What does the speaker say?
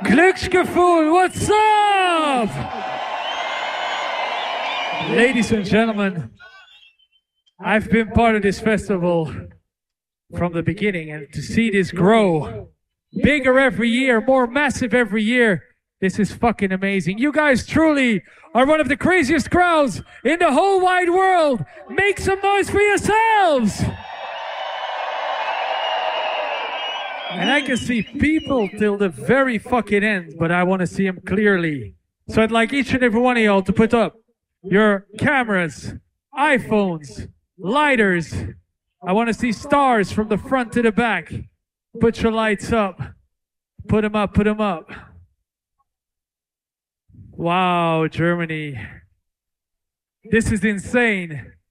Glücksgefühl, what's up? Ladies and gentlemen, I've been part of this festival from the beginning, and to see this grow bigger every year, more massive every year, this is fucking amazing. You guys truly are one of the craziest crowds in the whole wide world. Make some noise for yourselves. And I can see people till the very fucking end, but I want to see them clearly. So I'd like each and every one of y'all to put up your cameras, iPhones, lighters. I want to see stars from the front to the back. Put your lights up. Put them up, put them up. Wow, Germany. This is insane.